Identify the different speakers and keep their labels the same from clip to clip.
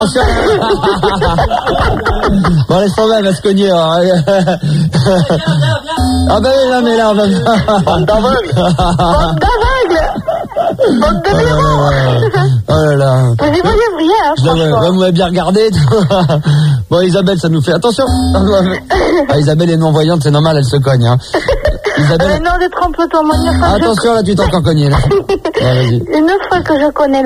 Speaker 1: attention. Bon, laisse tomber, elle va se cogner. Ah ben oui, là, mais là, on va...
Speaker 2: Bande d'aveugles.
Speaker 3: Bande de blaireaux.
Speaker 1: Oh là là.
Speaker 3: Vous avez pas bien brillé, hein, franchement.
Speaker 1: Vous m'avez bien regardé. Bon, Isabelle, ça nous fait... Attention. Ah, Isabelle est non-voyante, c'est normal, elle se cogne. Hein. Isabelle...
Speaker 3: Non, de trompe-toi, moi.
Speaker 1: Attention, là, tu t'es encore cogné, là. Ouais, vas-y.
Speaker 3: Une autre fois que je connais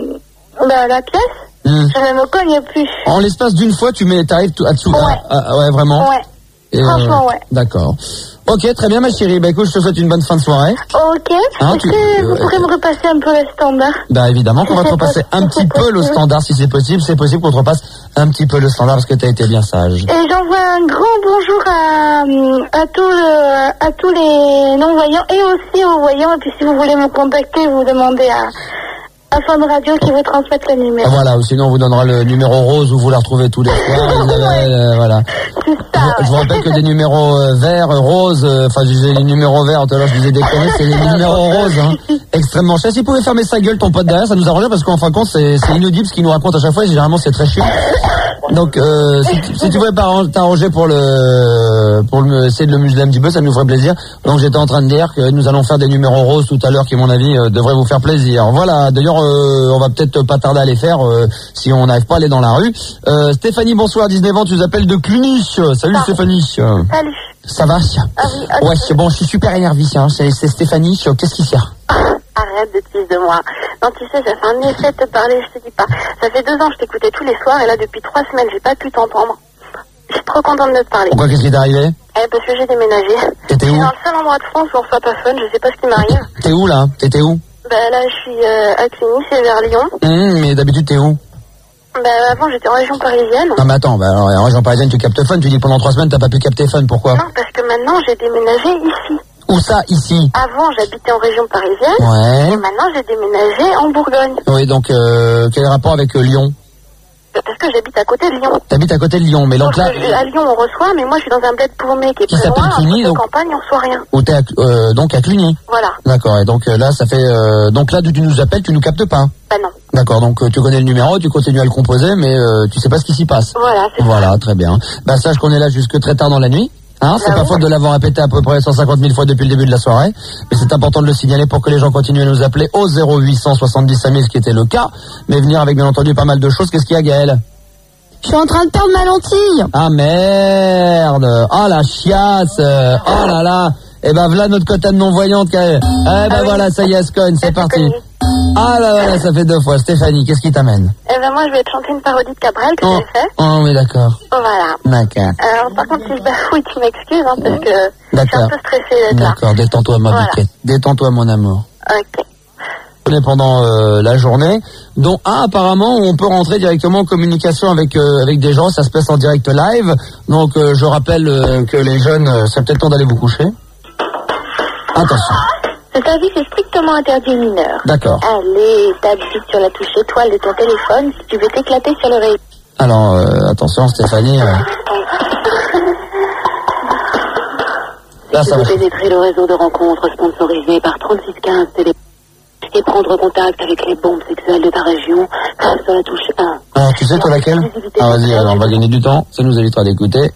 Speaker 3: la pièce, je ne me cogne plus.
Speaker 1: En l'espace d'une fois, t'arrives à dessous.
Speaker 3: Ouais.
Speaker 1: Ouais, vraiment.
Speaker 3: Ouais.
Speaker 1: Et
Speaker 3: franchement, ouais.
Speaker 1: D'accord. Ok, très bien, ma chérie. Bah écoute, je te souhaite une bonne fin de soirée.
Speaker 3: Ok.
Speaker 1: Hein,
Speaker 3: est-ce que vous pourrez me repasser un peu le standard?
Speaker 1: Bah évidemment qu'on va te repasser un petit peu le standard si c'est possible. C'est possible qu'on te repasse un petit peu le standard parce que t'as été bien sage.
Speaker 3: Et j'envoie un grand bonjour à tous les non-voyants et aussi aux voyants. Et puis si vous voulez me contacter, vous demandez à Fun Radio qui vous transmette le numéro.
Speaker 1: Voilà, ou sinon on vous donnera le numéro rose où vous la retrouvez tous les soirs. Voilà.
Speaker 3: C'est ça.
Speaker 1: Je vous rappelle que des numéros verts, roses, enfin je disais les numéros verts, tout à l'heure je disais des conneries, c'est les numéros roses, hein. Extrêmement cher. Si vous pouvez fermer sa gueule, ton pote derrière, ça nous arrange parce qu'en fin de compte c'est inaudible ce qu'il nous raconte à chaque fois et généralement c'est très chiant. Donc si tu voulais pas t'arranger pour essayer de le museler un petit peu, ça nous ferait plaisir. Donc j'étais en train de dire que nous allons faire des numéros roses tout à l'heure qui à mon avis devraient vous faire plaisir. Voilà, d'ailleurs on va peut-être pas tarder à les faire si on n'arrive pas à aller dans la rue. Stéphanie, bonsoir, 19 ans, tu nous appelles de Cluny. Salut Stéphanie.
Speaker 3: Salut.
Speaker 1: Ça va? Ouais, c'est bon, je suis super énervé, hein. C'est Stéphanie, qu'est-ce qui sert?
Speaker 3: Arrête de te fils de moi. Non, tu sais, ça fait un effet de te parler, je te dis pas. Ça fait 2 ans que je t'écoutais tous les soirs et là, depuis 3 semaines, j'ai pas pu t'entendre. Je suis trop contente de te parler.
Speaker 1: Pourquoi, qu'est-ce qui t'est arrivé?
Speaker 3: Parce que j'ai déménagé.
Speaker 1: T'étais où?
Speaker 3: Je suis dans le seul endroit de France où on reçoit pas Fun, je sais pas ce qui m'arrive.
Speaker 1: T'es où, là? T'étais où?
Speaker 3: Là, je suis à Cluny, c'est vers Lyon.
Speaker 1: Mais d'habitude, t'es où?
Speaker 3: Avant, j'étais en région parisienne.
Speaker 1: Non, mais attends, alors, en région parisienne, tu captes Fun, tu dis pendant 3 semaines, t'as pas pu capter Fun, pourquoi?
Speaker 3: Non, parce que maintenant, j'ai déménagé ici.
Speaker 1: Où ça, ici?
Speaker 3: Avant, j'habitais en région parisienne.
Speaker 1: Ouais.
Speaker 3: Et maintenant, j'ai déménagé en Bourgogne.
Speaker 1: Oui, donc, quel rapport avec Lyon?
Speaker 3: Parce que j'habite à côté de Lyon.
Speaker 1: T'habites à côté de Lyon, mais donc là...
Speaker 3: À Lyon, on reçoit, mais moi, je suis dans un bled paumé qui est très loin.
Speaker 1: Cluny,
Speaker 3: donc... campagne, on reçoit rien.
Speaker 1: Où t'es donc à Cluny.
Speaker 3: Voilà.
Speaker 1: D'accord, et donc là, ça fait... donc là, tu nous appelles, tu nous captes pas?
Speaker 3: Non.
Speaker 1: D'accord, donc tu connais le numéro, tu continues à le composer, mais tu sais pas ce qui s'y passe.
Speaker 3: Voilà,
Speaker 1: très bien. Sache qu'on est là jusque très tard dans la nuit. Hein, c'est pas faute de l'avoir répété à peu près 150 000 fois depuis le début de la soirée, mais c'est important de le signaler pour que les gens continuent à nous appeler au 0870 5000, ce qui était le cas, mais venir avec bien entendu pas mal de choses. Qu'est-ce qu'il y a, Gaëlle?
Speaker 4: Je suis en train de perdre ma lentille.
Speaker 1: Ah merde. Oh la chiasse. Oh là là. Et voilà notre quota de non-voyante. Voilà, ça y est, Ascon, c'est parti. Ah là voilà, ça fait 2 fois. Stéphanie, qu'est-ce qui t'amène?
Speaker 3: Moi, je vais te chanter une parodie de Cabrel que j'ai fait.
Speaker 1: Oh, mais d'accord.
Speaker 3: Voilà.
Speaker 1: D'accord.
Speaker 3: Alors, par contre, si je bafouille, tu m'excuses, hein, parce que je suis un peu stressée d'être là.
Speaker 1: D'accord, détends-toi, ma biquette. Détends-toi, mon amour.
Speaker 3: Ok.
Speaker 1: Pendant la journée, dont apparemment on peut rentrer directement en communication avec des gens, ça se passe en direct live. Donc je rappelle que les jeunes, c'est peut-être temps d'aller vous coucher. Attention.
Speaker 3: Ce service est strictement interdit aux mineurs.
Speaker 1: D'accord.
Speaker 3: Allez, t'appuies sur la touche étoile de ton téléphone si tu veux t'éclater sur le réseau.
Speaker 1: Alors attention Stéphanie.
Speaker 5: Là, ça va. Pénétrer le réseau de rencontres sponsorisé par 3615 Télé et prendre contact avec les bombes sexuelles de ta région, sur la touche 1.
Speaker 1: Alors, tu sais toi laquelle? Ah vas-y, alors on va gagner du temps, ça nous évitera d'écouter.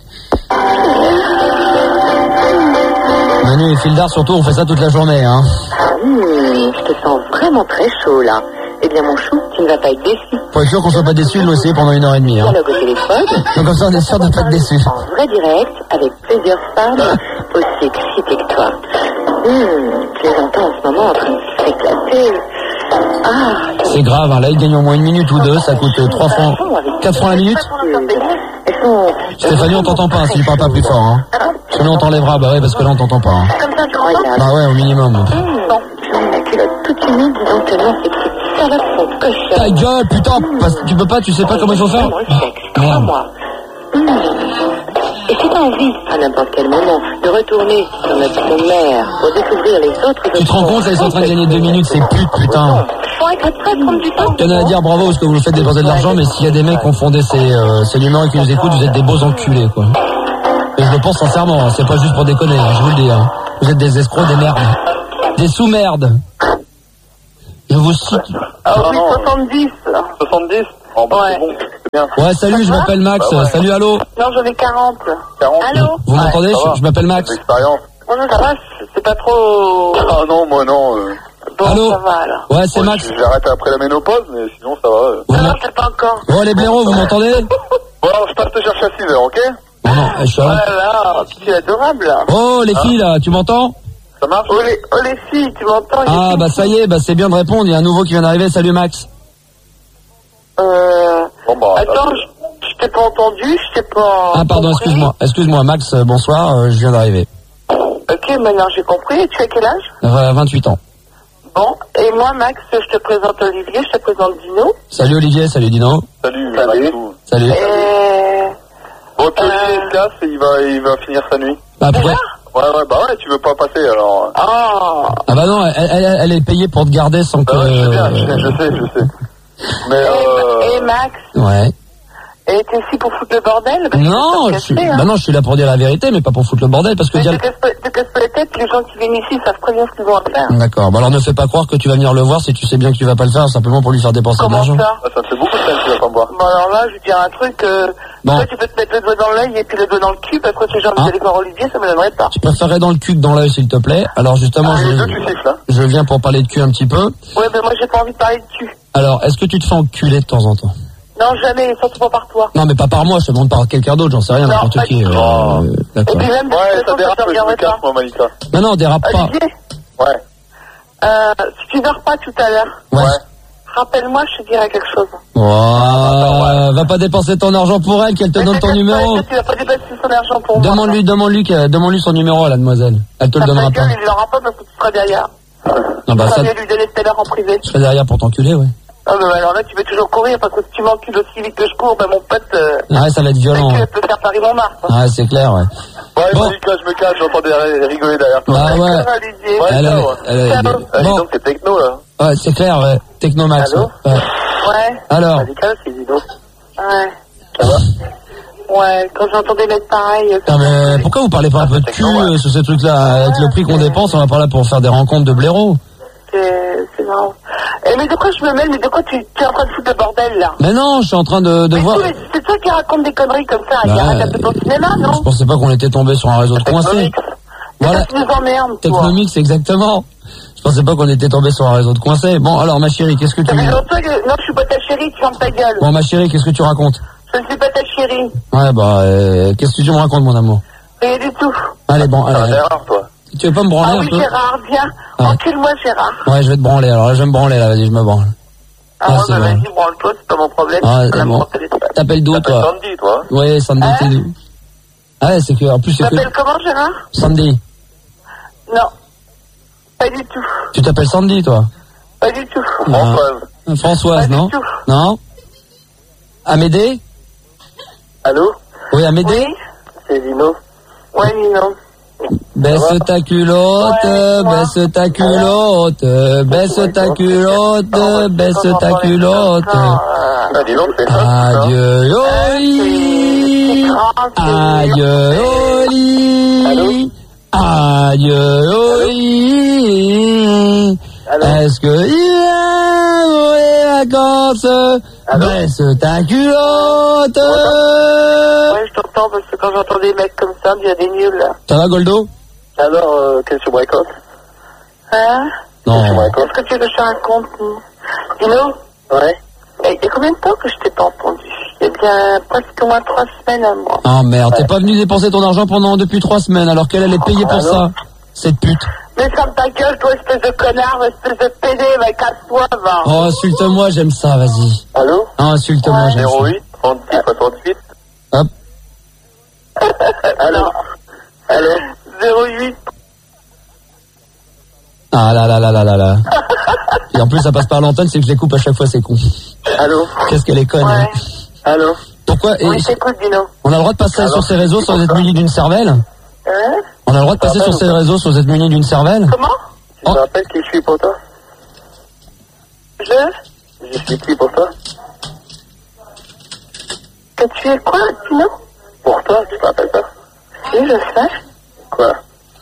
Speaker 1: Manu et Fildar, surtout, on fait ça toute la journée, hein.
Speaker 5: Je te sens vraiment très chaud, là. Eh bien, mon chou, tu ne vas pas être déçu.
Speaker 1: Pour être sûr qu'on soit pas déçu, nous aussi, pendant 1h30, hein.
Speaker 5: Dialogue au téléphone.
Speaker 1: Donc comme ça, on est sûr de pas être déçu.
Speaker 5: En vrai direct, avec plusieurs femmes aussi excitées que toi. Je les entends en ce moment en train de s'éclater.
Speaker 1: C'est grave, hein. Là, ils gagnent au moins 1 minute ou 2, ça coûte 3 francs, 4 francs la minute. Stéphanie, on t'entend pas, si tu parles pas plus fort, hein. Sinon, on t'enlèvera, bah ouais, parce que là, on t'entend pas, hein. Bah ouais, au minimum.
Speaker 5: Bon, j'ai la culotte toute humide, disons tellement ces petites salopes sont cochonnes.
Speaker 1: Ta gueule, putain, parce que tu peux pas, tu sais pas comment il faut faire?
Speaker 5: Crois-moi. Et si t'as envie, à n'importe quel moment, de retourner sur notre mère pour découvrir les autres...
Speaker 1: Tu te rends compte, là, ils sont en train de gagner 2 minutes, c'est pute, putain.
Speaker 5: Faut être prêt à prendre du temps.
Speaker 1: Il y en a à dire bravo parce que vous nous faites dépenser de l'argent, mais s'il y a des mecs qui ont fondé ces numéros et qui nous écoutent, vous êtes des beaux enculés, quoi. Et je le pense sincèrement, hein, c'est pas juste pour déconner, hein, je vous le dis. Hein. Vous êtes des escrocs, des merdes. Des sous-merdes. Je vous cite.
Speaker 2: Ah oui, 70. 70 ? Oh, bah,
Speaker 5: ouais.
Speaker 2: c'est bon. bien.
Speaker 1: Ouais, salut, je m'appelle Max.
Speaker 2: Bah ouais.
Speaker 1: Salut, allô.
Speaker 3: Non, j'en ai 40.
Speaker 2: 40.
Speaker 3: Allô?
Speaker 1: Vous m'entendez?
Speaker 2: ça va.
Speaker 1: Je m'appelle Max.
Speaker 2: L'expérience.
Speaker 3: Bon, ça va, c'est pas trop...
Speaker 2: Ah non, moi non.
Speaker 3: Bon,
Speaker 1: Allô?
Speaker 3: ça va alors.
Speaker 1: Ouais, c'est
Speaker 2: Moi,
Speaker 1: Max.
Speaker 2: J'arrête après la ménopause, mais sinon ça va.
Speaker 1: Vous
Speaker 3: Non,
Speaker 1: m'en-
Speaker 3: c'est pas encore.
Speaker 1: Oh, les blaireaux, vous m'entendez?
Speaker 2: Bon, alors je passe te chercher à 6h, ok?
Speaker 1: Non, non, je suis
Speaker 3: Oh
Speaker 1: là.
Speaker 3: là là, tu es adorable là.
Speaker 1: Oh, les filles, là, tu m'entends?
Speaker 2: Ça marche?
Speaker 3: Oh les filles, tu m'entends?
Speaker 1: Ah, bah ça y est, bah c'est bien de répondre. Il y a un nouveau qui vient d'arriver. Salut, Max.
Speaker 2: Bon, bah,
Speaker 3: Attends, je t'ai pas entendu, je t'ai pas...
Speaker 1: Ah, pardon,
Speaker 3: compris.
Speaker 1: excuse-moi, Max, bonsoir, je viens d'arriver.
Speaker 3: Ok, maintenant j'ai compris. Tu as quel âge?
Speaker 1: 28 ans.
Speaker 3: Bon, et moi Max, je te présente Olivier, je te présente Dino.
Speaker 1: Salut, Olivier, salut, Dino.
Speaker 2: Salut.
Speaker 1: Salut.
Speaker 3: Et...
Speaker 2: Bon, puis Olivier se casse et il va finir sa nuit.
Speaker 1: Bah, pourquoi?
Speaker 2: Ouais, bah ouais, tu veux pas passer alors.
Speaker 3: Ah,
Speaker 1: Ah, bah non, elle est payée pour te garder sans que...
Speaker 2: Bah ouais, je sais. Mais
Speaker 3: et Max,
Speaker 1: Ouais.
Speaker 3: et t'es ici pour foutre le bordel? Parce que
Speaker 1: Non,
Speaker 3: c'est
Speaker 1: je suis...
Speaker 3: caché, hein.
Speaker 1: bah non, je suis là pour dire la vérité, mais pas pour foutre le bordel, parce que...
Speaker 3: Mais te casse pas la tête, les gens qui viennent ici savent très bien ce qu'ils ont à faire.
Speaker 1: D'accord, bah alors ne fais pas croire que tu vas venir le voir si tu sais bien que tu vas pas le faire, simplement pour lui faire dépenser de
Speaker 3: Comment
Speaker 1: l'argent.
Speaker 3: ça?
Speaker 2: ça me fait beaucoup de peine que tu vas pas me voir.
Speaker 3: Bon alors là, je vais te dire un truc,
Speaker 1: Bon.
Speaker 3: toi tu peux te mettre le doigt dans l'œil et puis le doigt dans le cul, parce que si j'ai envie
Speaker 1: Ah.
Speaker 3: d'aller voir Olivier, ça me donnerait pas.
Speaker 1: Je préférerais dans le cul que dans l'œil, s'il te plaît. Alors justement,
Speaker 2: Les deux, tu siffles, hein.
Speaker 1: je viens pour parler de cul un petit peu.
Speaker 3: Ouais, mais moi j'ai pas envie de parler de cul.
Speaker 1: Alors, est-ce que tu te fais enculer de temps en temps?
Speaker 3: Non, jamais, surtout pas par toi.
Speaker 1: Non, mais pas par moi, je te demande par quelqu'un d'autre, j'en sais rien,
Speaker 3: Non,
Speaker 1: n'importe
Speaker 3: pas
Speaker 1: qui.
Speaker 3: du tout. Et
Speaker 1: D'accord.
Speaker 3: puis même de
Speaker 2: Ouais,
Speaker 3: toute
Speaker 2: ça
Speaker 3: façon, ça
Speaker 2: dérape,
Speaker 3: te
Speaker 2: je me
Speaker 3: regarderait
Speaker 2: casse,
Speaker 3: pas.
Speaker 2: moi, Malika.
Speaker 1: Non, dérape pas.
Speaker 3: Olivier,
Speaker 2: Ouais.
Speaker 3: si tu dors pas tout à l'heure,
Speaker 1: Ouais.
Speaker 3: rappelle-moi, je te dirai quelque chose.
Speaker 1: Va pas dépenser ton argent pour elle, qu'elle te
Speaker 3: Mais
Speaker 1: donne ton
Speaker 3: t'inquiète pas,
Speaker 1: numéro.
Speaker 3: tu vas pas dépasser son argent pour moi.
Speaker 1: Demande-lui son numéro à la demoiselle. Elle te le
Speaker 3: Ta
Speaker 1: donnera
Speaker 3: gueule,
Speaker 1: pas.
Speaker 3: il l'aura pas parce que tu seras derrière.
Speaker 1: Non, bah
Speaker 3: Tu
Speaker 1: ça,
Speaker 3: vas bien lui donner tout à l'heure en privé.
Speaker 1: je serai derrière pour t'enculer, ouais.
Speaker 3: Ah, mais alors là, tu vas toujours courir parce que si tu m'encules aussi vite que je cours, ben mon pote,
Speaker 1: Ouais, ça va être violent.
Speaker 3: tu vas
Speaker 1: Ouais,
Speaker 3: te faire Paris-Montmartre.
Speaker 1: ouais c'est clair, ouais.
Speaker 2: Ouais,
Speaker 1: Bon.
Speaker 2: Malika, je me cache, j'entendais rigoler derrière toi.
Speaker 1: Bah ouais.
Speaker 3: D'accord, Olivier.
Speaker 2: Ouais,
Speaker 1: Elle,
Speaker 2: ça,
Speaker 1: elle-
Speaker 2: ouais.
Speaker 1: elle-
Speaker 2: Ah, dis
Speaker 1: bon,
Speaker 2: donc, c'est techno, là.
Speaker 1: ouais, c'est clair, ouais. Technomax.
Speaker 2: Allô
Speaker 1: Ouais.
Speaker 3: Ouais,
Speaker 1: Alors,
Speaker 2: Malika, c'est Dino.
Speaker 3: ouais.
Speaker 2: Ça va?
Speaker 3: Ouais, quand j'entendais mettre pareil.
Speaker 1: putain, mais pourquoi vous parlez pas un peu de cul sur ces trucs-là? Avec le prix qu'on dépense, on va pas là pour faire des rencontres de blaireaux.
Speaker 3: C'est marrant. Mais de quoi je me mêle? Mais de quoi tu es en train de foutre le bordel là?
Speaker 1: Mais non, je suis en train de
Speaker 3: Mais
Speaker 1: voir.
Speaker 3: mais c'est toi qui raconte des conneries comme ça. Il y a
Speaker 1: Bah,
Speaker 3: un peu ton cinéma, non?
Speaker 1: Je pensais pas qu'on était tombé sur un réseau de coincés.
Speaker 2: Technomix.
Speaker 1: Voilà,
Speaker 3: Tu nous emmerdes, toi.
Speaker 1: Technomix, exactement. Je pensais pas qu'on était tombé sur un réseau de coincés. Bon, alors, ma chérie, qu'est-ce que tu...
Speaker 3: Ça fait longtemps que... Non, je suis pas ta chérie, tu fermes ta gueule.
Speaker 1: Bon, ma chérie, qu'est-ce que tu racontes?
Speaker 3: Je ne suis pas ta chérie.
Speaker 1: Ouais, bah, qu'est-ce que tu me racontes, mon amour?
Speaker 3: Rien du tout.
Speaker 1: Allez, bon,
Speaker 2: Ah,
Speaker 1: allez.
Speaker 2: Gérard, toi.
Speaker 1: Tu veux pas me branler
Speaker 3: Ah
Speaker 1: un
Speaker 3: oui,
Speaker 1: peu?
Speaker 3: Gérard, viens.
Speaker 1: Ouais.
Speaker 3: Encule-moi, Gérard.
Speaker 1: Ouais, je vais te branler. Alors là, je vais me branler, là. Vas-y, je me branle.
Speaker 3: Ah,
Speaker 1: Ah,
Speaker 3: ouais,
Speaker 1: c'est
Speaker 3: bah,
Speaker 1: bon.
Speaker 3: vas-y, branle-toi, c'est pas mon problème.
Speaker 1: Ah,
Speaker 3: Je
Speaker 1: c'est
Speaker 3: peux la
Speaker 1: bon.
Speaker 3: prendre au téléphone.
Speaker 1: T'appelles d'où,
Speaker 2: T'appelles
Speaker 1: toi?
Speaker 2: Sandy, toi.
Speaker 1: Ouais, Sandy,
Speaker 3: Hein?
Speaker 1: t'es d'où? Ah ouais, c'est que, en plus,
Speaker 3: Tu
Speaker 1: c'est que...
Speaker 3: t'appelles comment, Gérard?
Speaker 1: Sandy.
Speaker 3: Non. Pas du tout.
Speaker 1: Tu t'appelles Sandy, toi?
Speaker 3: Pas du tout.
Speaker 2: Françoise.
Speaker 1: Françoise,
Speaker 3: Pas
Speaker 1: non?
Speaker 3: du tout.
Speaker 1: Non? Amédée?
Speaker 2: Allô?
Speaker 1: Oui, Amédée?
Speaker 3: Oui?
Speaker 2: C'est Dino.
Speaker 3: Ouais, Nino.
Speaker 1: Baisse ta culotte,
Speaker 3: Ouais, moi.
Speaker 1: baisse ta culotte, baisse ta culotte, baisse ta culotte.
Speaker 2: Ah, dis donc, c'est ça.
Speaker 1: Adieu,
Speaker 3: C'est
Speaker 1: Oli.
Speaker 3: grand, c'est
Speaker 1: Adieu, Oli. Adieu, Oli.
Speaker 2: Allô?
Speaker 1: Est-ce que il a les vacances?
Speaker 2: Allô?
Speaker 1: Baisse ta culotte.
Speaker 3: Ouais, je t'entends parce que quand j'entends des mecs comme ça, il y a des nuls, là.
Speaker 1: Ça va, Goldo?
Speaker 2: Alors, qu'est-ce que tu boycottes?
Speaker 3: Hein?
Speaker 1: Non.
Speaker 3: Qu'est-ce que tu veux que je te raconte? Dino?
Speaker 2: Ouais.
Speaker 3: Il y a combien de temps que je t'ai pas entendu? Il y a bien presque au moins 3 semaines à moi.
Speaker 1: Ah merde, t'es pas venu dépenser ton argent depuis 3 semaines alors qu'elle allait payer pour ça. Cette pute.
Speaker 3: Mais ferme ta gueule, toi, espèce de connard, espèce de pédé, va, casse-toi, va.
Speaker 1: Oh, insulte-moi, j'aime ça, vas-y.
Speaker 2: Allô?
Speaker 1: Ah, insulte-moi, j'aime ça.
Speaker 2: 08 36 68.
Speaker 1: Hop.
Speaker 2: Allô? Allô?
Speaker 3: 08.
Speaker 1: Ah là là là là là là. Et en plus, ça passe par l'antenne, c'est que je les coupe à chaque fois, c'est con.
Speaker 2: Allô?
Speaker 1: Qu'est-ce qu'elle est conne, hein.
Speaker 3: Ouais.
Speaker 2: Allô?
Speaker 1: Pourquoi
Speaker 3: Oui, je t'écoute, Dino.
Speaker 1: on a le droit de passer sur ces réseaux sans être muni d'une cervelle?
Speaker 3: Hein?
Speaker 1: On a le droit de passer sur ces réseaux sans être muni d'une cervelle?
Speaker 3: Comment?
Speaker 2: Tu te rappelles qui je suis pour toi? Je suis qui pour toi?
Speaker 3: Que tu es quoi, Dino?
Speaker 2: Pour toi, tu te rappelles pas?
Speaker 3: Si, je sais.
Speaker 2: Quoi?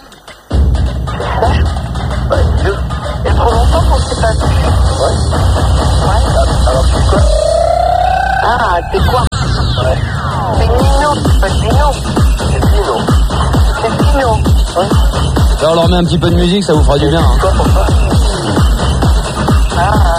Speaker 2: Bah, Dieu.
Speaker 3: Il y a trop longtemps qu'on s'est pas vu.
Speaker 2: Alors, tu fais quoi?
Speaker 5: Ah, c'est quoi?
Speaker 2: Ouais.
Speaker 5: C'est Nino, c'est pas Dino.
Speaker 2: C'est Dino.
Speaker 5: C'est Dino.
Speaker 1: Là, on leur met un petit peu de musique, ça vous fera du bien. Hein.
Speaker 2: Quoi pour ça?
Speaker 5: Ah,